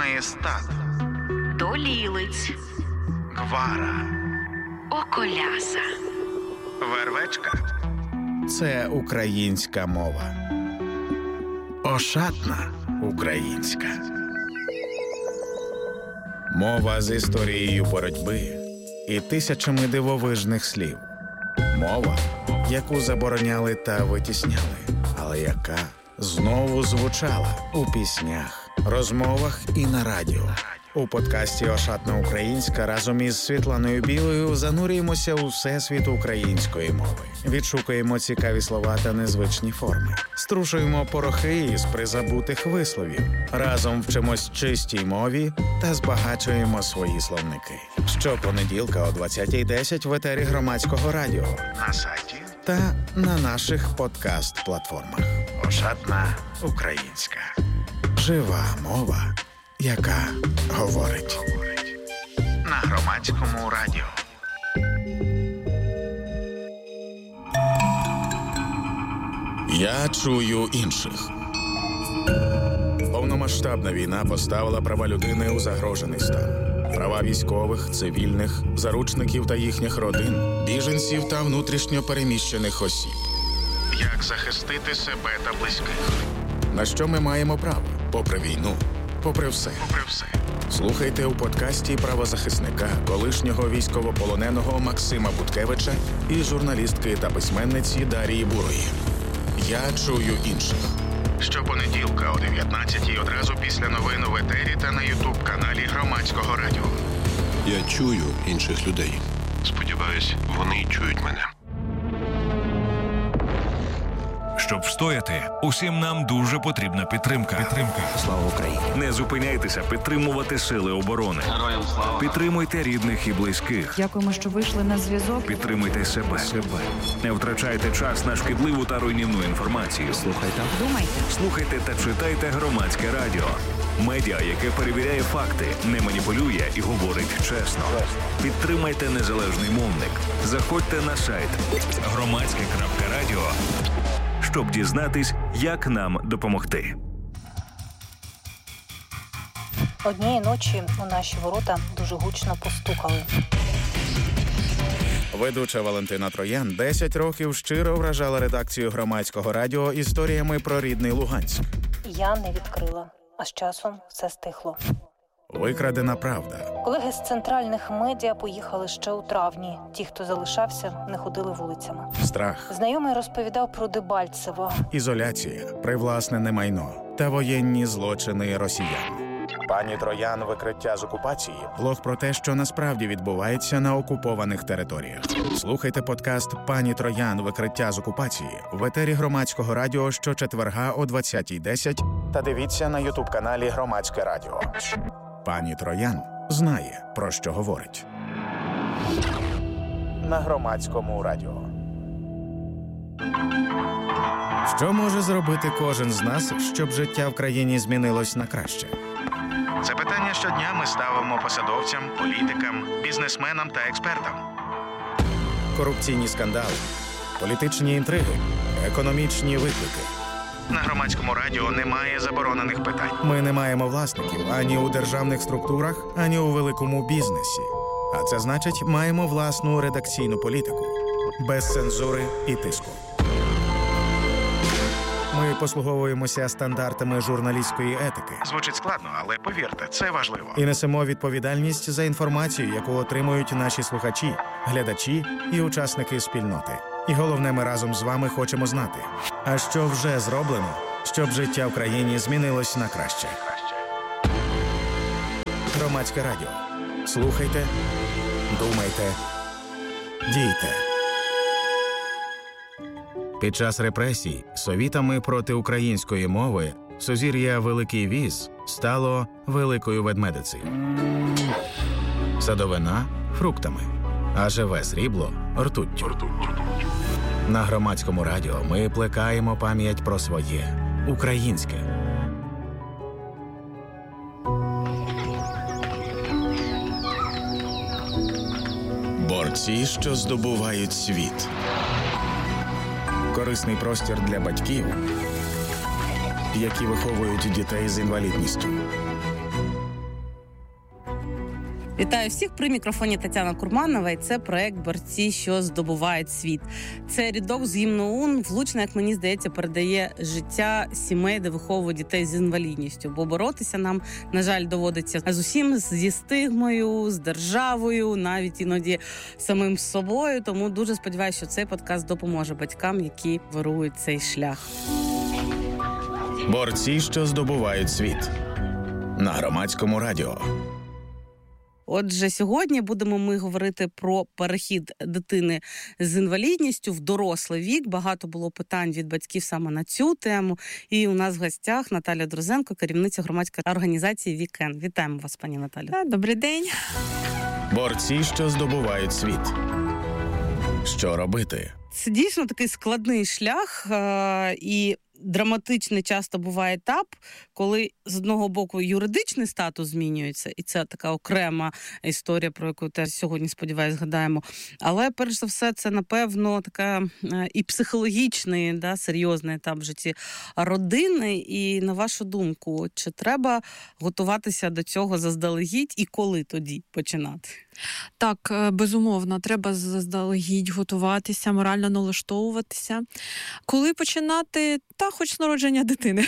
Маєстат, Долілиць, Гвара, Околяса, Вервечка – це українська мова. Ошатна українська. Мова з історією боротьби і тисячами дивовижних слів. Мова, яку забороняли та витісняли, але яка знову звучала у піснях, розмовах і на радіо. У подкасті «Ошатна українська» разом із Світланою Білою занурюємося у всесвіт української мови. Відшукуємо цікаві слова та незвичні форми. Струшуємо порохи із призабутих висловів. Разом вчимось чистій мові та збагачуємо свої словники. Щопонеділка о 20:10 в етері Громадського радіо, на сайті та на наших подкаст-платформах. «Ошатна українська». Жива мова, яка говорить. На Громадському радіо. Я чую інших. Повномасштабна війна поставила права людини у загрожений стан. Права військових, цивільних, заручників та їхніх родин, біженців та внутрішньо переміщених осіб. Як захистити себе та близьких? На що ми маємо право? Попри війну, попри все. Слухайте у подкасті правозахисника, колишнього військовополоненого Максима Буткевича і журналістки та письменниці Дарії Бурої. Я чую інших. Щопонеділка о 19:00 одразу після новин в етері та на ютуб-каналі Громадського радіо. Я чую інших людей. Сподіваюсь, вони чують мене. Щоб встояти, усім нам дуже потрібна підтримка. Слава Україні! Не зупиняйтеся підтримувати сили оборони. Героям слава! Підтримуйте рідних і близьких. Дякуємо, що вийшли на зв'язок. Підтримуйте себе. Не втрачайте час на шкідливу та руйнівну інформацію. Слухайте та читайте Громадське радіо. Медіа, яке перевіряє факти, не маніпулює і говорить чесно. Підтримайте незалежний мовник. Заходьте на сайт громадське.радіо, щоб дізнатись, як нам допомогти. Однієї ночі у наші ворота дуже гучно постукали. Ведуча Валентина Троян 10 років щиро вражала редакцію Громадського радіо історіями про рідний Луганськ. Я не відкрила, а з часом все стихло. Викрадена правда. Колеги з центральних медіа поїхали ще у травні. Ті, хто залишався, не ходили вулицями. Страх. Знайомий розповідав про Дебальцево. Ізоляція, привласнене майно та воєнні злочини росіян. Пані Троян «Викриття з окупації» – блог про те, що насправді відбувається на окупованих територіях. Слухайте подкаст «Пані Троян. Викриття з окупації» в етері Громадського радіо щочетверга о 20:10 та дивіться на ютуб-каналі Громадське радіо. Пані Троян знає, про що говорить. На Громадському радіо. Що може зробити кожен з нас, щоб життя в країні змінилось на краще? Це питання щодня ми ставимо посадовцям, політикам, бізнесменам та експертам. Корупційні скандали, політичні інтриги, економічні виклики. На Громадському радіо немає заборонених питань. Ми не маємо власників ані у державних структурах, ані у великому бізнесі. А це значить, маємо власну редакційну політику. Без цензури і тиску. Ми послуговуємося стандартами журналістської етики. Звучить складно, але повірте, це важливо. І несемо відповідальність за інформацію, яку отримують наші слухачі, глядачі і учасники спільноти. І головне, ми разом з вами хочемо знати, а що вже зроблено, щоб життя в країні змінилось на краще. Громадське радіо. Слухайте, думайте, дійте. Під час репресій совітами проти української мови сузір'я Великий Віз стало Великою Ведмедицею. Садовина – фруктами, а живе срібло – ртуттю. На Громадському радіо ми плекаємо пам'ять про своє – українське. Борці, що здобувають світ. Корисний простір для батьків, які виховують дітей з інвалідністю. Вітаю всіх, при мікрофоні Тетяна Курманова, і це проект «Борці, що здобувають світ». Це рядок з гімну ОУН влучно, як мені здається, передає життя сімей, де виховують дітей з інвалідністю. Бо боротися нам, на жаль, доводиться з усім, зі стигмою, з державою, навіть іноді самим собою. Тому дуже сподіваюся, що цей подкаст допоможе батькам, які вирують цей шлях. Борці, що здобувають світ. На Громадському радіо. Отже, сьогодні будемо ми говорити про перехід дитини з інвалідністю в дорослий вік. Багато було питань від батьків саме на цю тему. І у нас в гостях Наталя Друзенко, керівниця громадської організації «Вікен». Вітаємо вас, пані Наталю. Добрий день. Борці, що здобувають світ. Що робити? Це дійсно такий складний шлях і драматичний часто буває етап, коли з одного боку юридичний статус змінюється, і це така окрема історія, про яку теж сьогодні, сподіваюся, згадаємо. Але, перш за все, це, напевно, така і психологічний, серйозний етап в житті родини. І, на вашу думку, чи треба готуватися до цього заздалегідь і коли тоді починати? Так, безумовно, треба заздалегідь готуватися, морально налаштовуватися. Коли починати? Та хоч з народження дитини.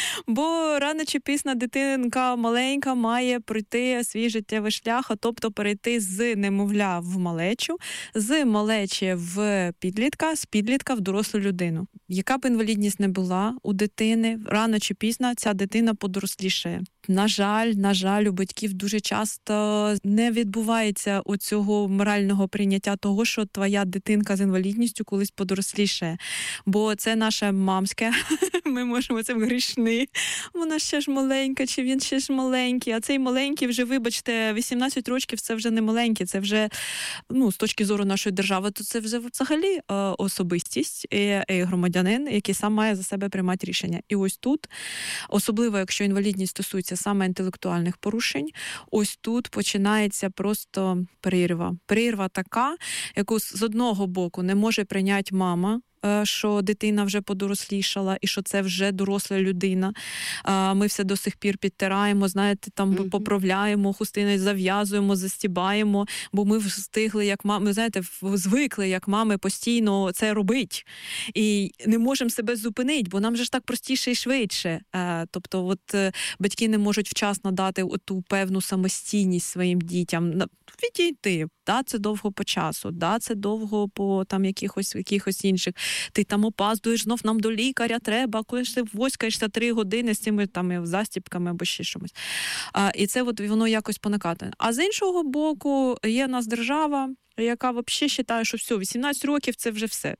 Бо рано чи пізно дитинка маленька має пройти свій життєвий шлях, а тобто перейти з немовля в малечу, з малечі в підлітка, з підлітка в дорослу людину. Яка б інвалідність не була у дитини, рано чи пізно ця дитина подорослішає. На жаль, у батьків дуже часто не відбувається оцього морального прийняття того, що твоя дитинка з інвалідністю колись подорослішає. Бо це наше мамське, ми можемо це грішни. Вона ще ж маленька, чи він ще ж маленький, а цей маленький вже, вибачте, 18 років, це вже не маленький, це вже, з точки зору нашої держави, то це вже взагалі особистість і громадянин, який сам має за себе приймати рішення. І ось тут, особливо, якщо інвалідність стосується саме інтелектуальних порушень, ось тут починається просто перерва. Перерва така, яку з одного боку не може прийняти мама, що дитина вже подорослішала і що це вже доросла людина. Ми все до сих пір підтираємо, поправляємо, хустини зав'язуємо, застібаємо, бо ми встигли, як мами, звикли, як мами постійно це робить. І не можемо себе зупинити, бо нам же ж так простіше і швидше. Тобто, батьки не можуть вчасно дати ту певну самостійність своїм дітям. Відійти. Це довго по часу, це довго по якихось інших. Ти опаздуєш, знов нам до лікаря треба, коли ж ти воськаєшся 3 години з цими застібками або ще щось. І це воно якось понакатане. А з іншого боку, є в нас держава, яка взагалі вважає, що все, 18 років – це вже все.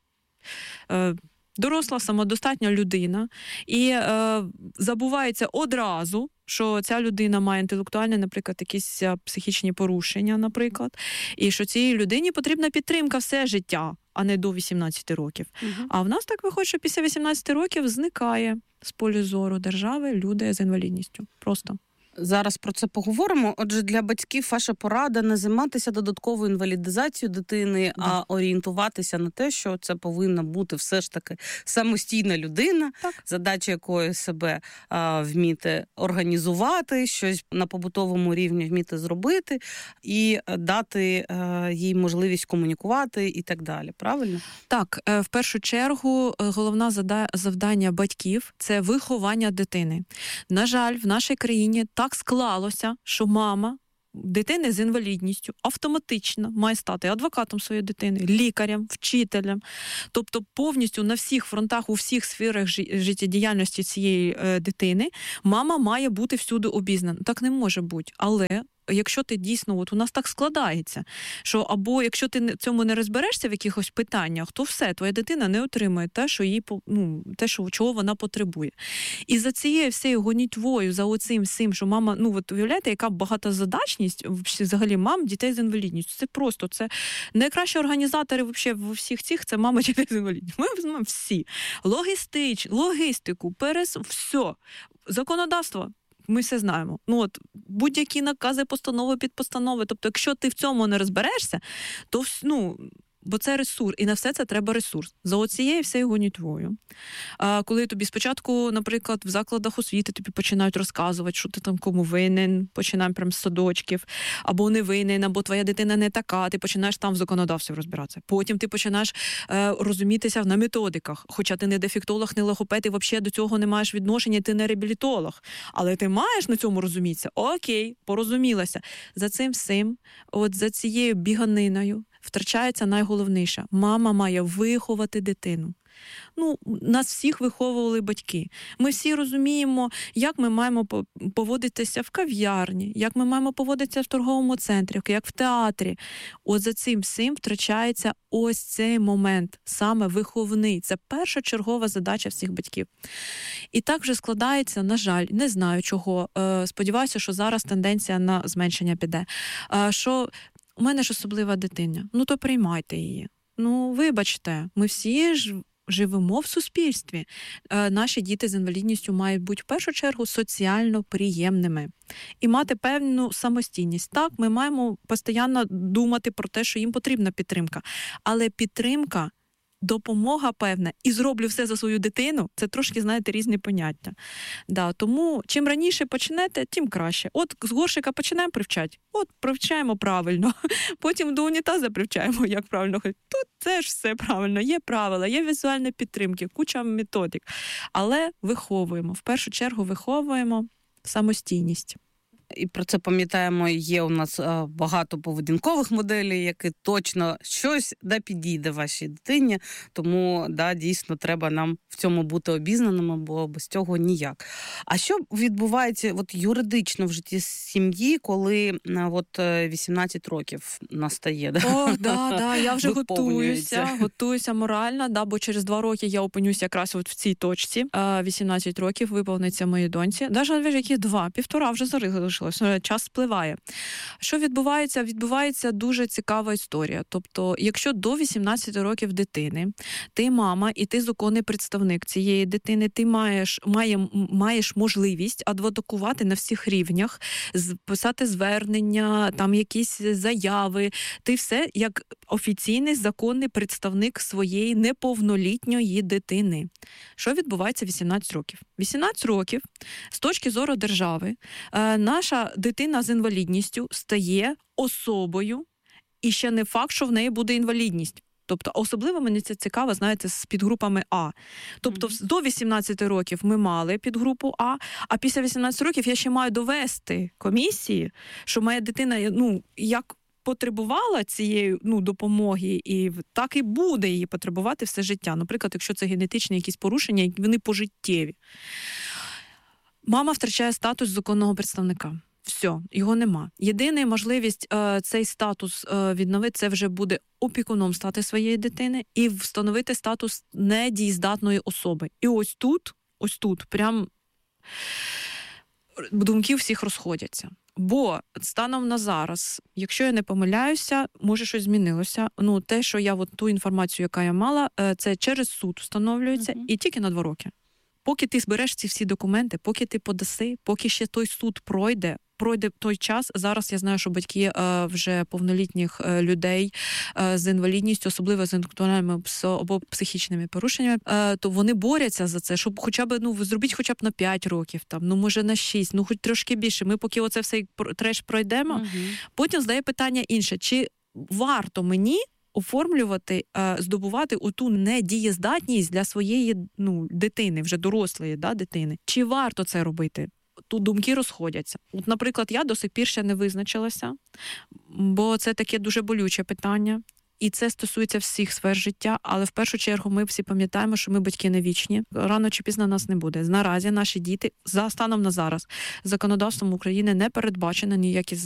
Доросла, самодостатня людина. І забувається одразу, що ця людина має інтелектуальні, наприклад, якісь психічні порушення, наприклад, і що цій людині потрібна підтримка все життя, а не до 18 років. А в нас так виходить, що після 18 років зникає з полю зору держави люди з інвалідністю. Просто. Зараз про це поговоримо. Отже, для батьків ваша порада не займатися додатковою інвалідизацією дитини, а орієнтуватися на те, що це повинна бути все ж таки самостійна людина, задача якої себе вміти організувати, щось на побутовому рівні вміти зробити і дати їй можливість комунікувати і так далі. Правильно? Так, в першу чергу головне завдання батьків – це виховання дитини. На жаль, в нашій країні так склалося, що мама дитини з інвалідністю автоматично має стати адвокатом своєї дитини, лікарем, вчителем. Тобто повністю на всіх фронтах, у всіх сферах життєдіяльності цієї дитини мама має бути всюди обізнана. Так не може бути. Але якщо ти дійсно, у нас так складається, що або якщо ти в цьому не розберешся в якихось питаннях, то все, твоя дитина не отримує те, що їй, чого вона потребує. І за цією всією гонітвою, за оцим всім, що мама, уявляєте, яка багатозадачність взагалі мам дітей з інвалідністю. Це просто, це найкращі організатори в всіх цих, це мами дітей з інвалідністю. Ми візьмемо всі. Логістику, все. Законодавство. Ми все знаємо. будь-які накази, постанови, підпостанови. Тобто, якщо ти в цьому не розберешся, то бо це ресурс, і на все це треба ресурс. За оцією всею гонітвою. Коли тобі спочатку, наприклад, в закладах освіти тобі починають розказувати, що ти там кому винен, починаємо прямо з садочків, або не винен, або твоя дитина не така, ти починаєш там в законодавстві розбиратися. Потім ти починаєш розумітися на методиках, хоча ти не дефектолог, не логопед, і взагалі до цього не маєш відношення, ти не реабілітолог. Але ти маєш на цьому розумітися. Окей, порозумілася. За цим всім, от за цією біганиною втрачається найголовніше. Мама має виховати дитину. Нас всіх виховували батьки. Ми всі розуміємо, як ми маємо поводитися в кав'ярні, як ми маємо поводитися в торговому центрі, як в театрі. От за цим всім втрачається ось цей момент, саме виховний. Це першочергова задача всіх батьків. І так вже складається, на жаль, не знаю чого. Сподіваюся, що зараз тенденція на зменшення піде. Що у мене ж особлива дитина. То приймайте її. Вибачте, ми всі ж живемо в суспільстві. Наші діти з інвалідністю мають бути в першу чергу соціально приємними і мати певну самостійність. Так, ми маємо постійно думати про те, що їм потрібна підтримка. Але підтримка, допомога певна і зроблю все за свою дитину, це трошки, знаєте, різні поняття. Тому чим раніше почнете, тим краще. От з горшика починаємо привчати, привчаємо правильно. Потім до унітаза привчаємо, як правильно ходити. Тут теж все правильно, є правила, є візуальні підтримки, куча методик. Але виховуємо, в першу чергу виховуємо самостійність. І про це пам'ятаємо, є у нас багато поведінкових моделей, які точно щось підійде вашій дитині. Тому, дійсно, треба нам в цьому бути обізнаними, бо без цього ніяк. А що відбувається юридично в житті сім'ї, коли 18 років настає? Я вже готуюся морально, бо через 2 роки я опинюся якраз в цій точці. 18 років виповниться моїй доньці. Навіть які 2, 1,5 вже залишилось. Час спливає. Що відбувається? Відбувається дуже цікава історія. Тобто, якщо до 18 років дитини, ти мама і ти законний представник цієї дитини, ти маєш можливість адвокувати на всіх рівнях, писати звернення, там якісь заяви. Ти все як офіційний законний представник своєї неповнолітньої дитини. Що відбувається 18 років? 18 років, з точки зору держави, наша дитина з інвалідністю стає особою, і ще не факт, що в неї буде інвалідність. Тобто, особливо мені це цікаво, знаєте, з підгрупами А. Тобто, до 18 років ми мали підгрупу А, а після 18 років я ще маю довести комісії, що моя дитина, як потребувала цієї допомоги, і так і буде її потребувати все життя. Наприклад, якщо це генетичні якісь порушення, вони пожиттєві. Мама втрачає статус законного представника. Все, його нема. Єдина можливість цей статус відновити, це вже буде опікуном стати своєї дитини і встановити статус недієздатної особи. І ось тут, прям думки всіх розходяться. Бо станом на зараз, якщо я не помиляюся, може щось змінилося. Те, що я ту інформацію, яка я мала, це через суд встановлюється і тільки на 2 роки. Поки ти збереш ці всі документи, поки ти подаси, поки ще той суд пройде той час. Зараз я знаю, що батьки вже повнолітніх людей з інвалідністю, особливо з інтелектуальними або психічними порушеннями, то вони борються за це, щоб хоча б, зробіть хоча б на 5 років, може на 6, хоч трошки більше. Ми поки оце все треш пройдемо, потім здає питання інше. Чи варто мені оформлювати, здобувати оту недієздатність для своєї дитини, вже дорослої дитини? Чи варто це робити? Тут думки розходяться. Наприклад, я до сих пір ще не визначилася, бо це таке дуже болюче питання. І це стосується всіх сфер життя, але в першу чергу ми всі пам'ятаємо, що ми батьки не вічні. Рано чи пізно нас не буде. Наразі наші діти, за станом на зараз, законодавством України не передбачено ніякі